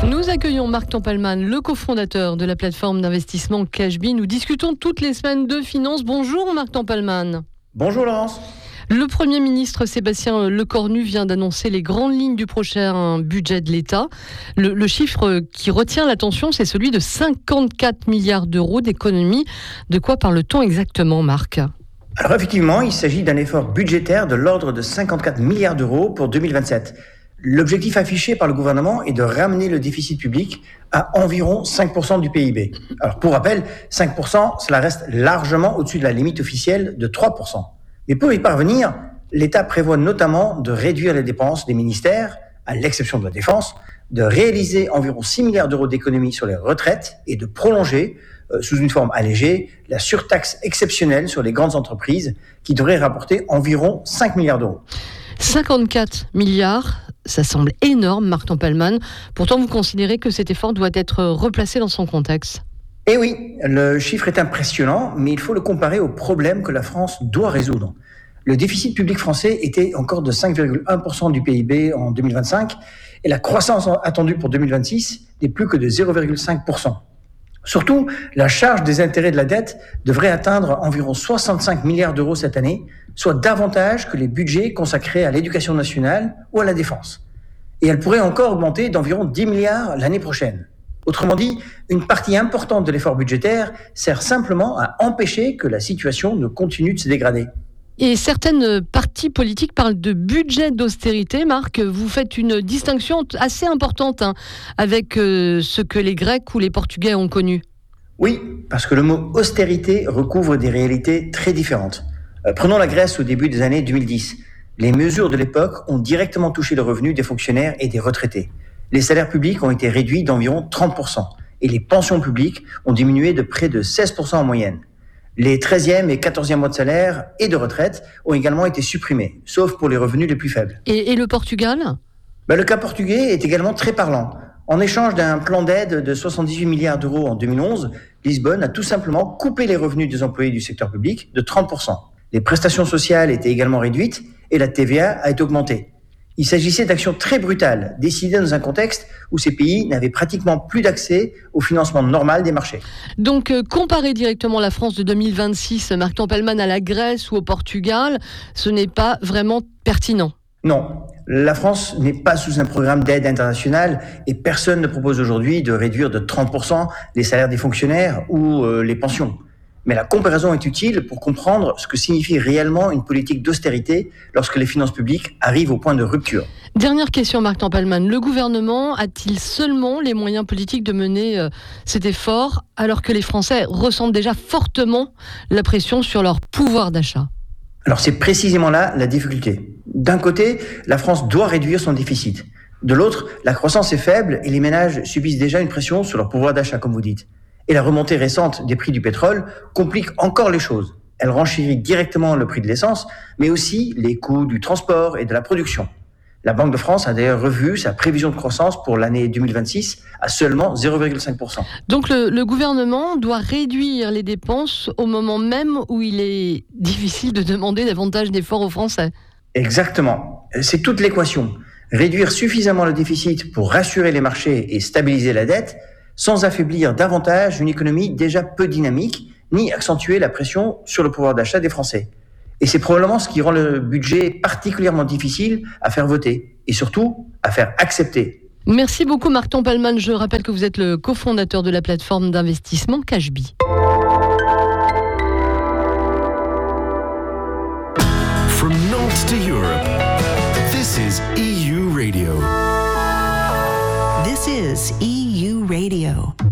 Nous accueillons Marc Tempelman, le cofondateur de la plateforme d'investissement Cashbee. Nous discutons toutes les semaines de finances. Bonjour Marc Tempelman. Bonjour Laurence. Le Premier ministre Sébastien Lecornu vient d'annoncer les grandes lignes du prochain budget de l'État. Le chiffre qui retient l'attention, c'est celui de 54 milliards d'euros d'économies. De quoi parle-t-on exactement, Marc ? Alors effectivement, il s'agit d'un effort budgétaire de l'ordre de 54 milliards d'euros pour 2027. L'objectif affiché par le gouvernement est de ramener le déficit public à environ 5% du PIB. Alors pour rappel, 5%, cela reste largement au-dessus de la limite officielle de 3%. Mais pour y parvenir, l'État prévoit notamment de réduire les dépenses des ministères, à l'exception de la défense, de réaliser environ 6 milliards d'euros d'économies sur les retraites et de prolonger, sous une forme allégée, la surtaxe exceptionnelle sur les grandes entreprises qui devrait rapporter environ 5 milliards d'euros. 54 milliards, ça semble énorme, Marc Tempelman. Pourtant, vous considérez que cet effort doit être replacé dans son contexte. Eh oui, le chiffre est impressionnant, mais il faut le comparer aux problèmes que la France doit résoudre. Le déficit public français était encore de 5,1% du PIB en 2025 et la croissance attendue pour 2026 n'est plus que de 0,5%. Surtout, la charge des intérêts de la dette devrait atteindre environ 65 milliards d'euros cette année, soit davantage que les budgets consacrés à l'éducation nationale ou à la défense. Et elle pourrait encore augmenter d'environ 10 milliards l'année prochaine. Autrement dit, une partie importante de l'effort budgétaire sert simplement à empêcher que la situation ne continue de se dégrader. Et certaines partis politiques parlent de budget d'austérité. Marc, vous faites une distinction assez importante avec ce que les Grecs ou les Portugais ont connu. Oui, parce que le mot austérité recouvre des réalités très différentes. Prenons la Grèce au début des années 2010. Les mesures de l'époque ont directement touché le revenu des fonctionnaires et des retraités. Les salaires publics ont été réduits d'environ 30% et les pensions publiques ont diminué de près de 16% en moyenne. Les 13e et 14e mois de salaire et de retraite ont également été supprimés, sauf pour les revenus les plus faibles. Et le Portugal ? Le cas portugais est également très parlant. En échange d'un plan d'aide de 78 milliards d'euros en 2011, Lisbonne a tout simplement coupé les revenus des employés du secteur public de 30%. Les prestations sociales étaient également réduites et la TVA a été augmentée. Il s'agissait d'actions très brutales, décidées dans un contexte où ces pays n'avaient pratiquement plus d'accès au financement normal des marchés. Donc, comparer directement la France de 2026, Marc Tempelman, à la Grèce ou au Portugal, ce n'est pas vraiment pertinent. Non, la France n'est pas sous un programme d'aide internationale et personne ne propose aujourd'hui de réduire de 30% les salaires des fonctionnaires ou les pensions. Mais la comparaison est utile pour comprendre ce que signifie réellement une politique d'austérité lorsque les finances publiques arrivent au point de rupture. Dernière question, Marc Tempelman. Le gouvernement a-t-il seulement les moyens politiques de mener cet effort alors que les Français ressentent déjà fortement la pression sur leur pouvoir d'achat ? Alors c'est précisément là la difficulté. D'un côté, la France doit réduire son déficit. De l'autre, la croissance est faible et les ménages subissent déjà une pression sur leur pouvoir d'achat, comme vous dites. Et la remontée récente des prix du pétrole complique encore les choses. Elle renchérit directement le prix de l'essence, mais aussi les coûts du transport et de la production. La Banque de France a d'ailleurs revu sa prévision de croissance pour l'année 2026 à seulement 0,5%. Donc le gouvernement doit réduire les dépenses au moment même où il est difficile de demander davantage d'efforts aux Français. Exactement. C'est toute l'équation. Réduire suffisamment le déficit pour rassurer les marchés et stabiliser la dette, sans affaiblir davantage une économie déjà peu dynamique, ni accentuer la pression sur le pouvoir d'achat des Français. Et c'est probablement ce qui rend le budget particulièrement difficile à faire voter, et surtout à faire accepter. Merci beaucoup Marc Tempelman. Je rappelle que vous êtes le cofondateur de la plateforme d'investissement Cashbee. From North to Europe, this is EU Radio. This is EU Radio.